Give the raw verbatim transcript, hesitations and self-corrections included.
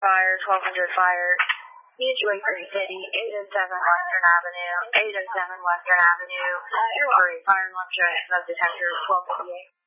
Fire, twelve hundred Fire, Mutual Free City, eight oh seven Western Avenue, eight oh seven Western Avenue, Fire, Fire Alarm Smoke Detector, twelve fifty-eight.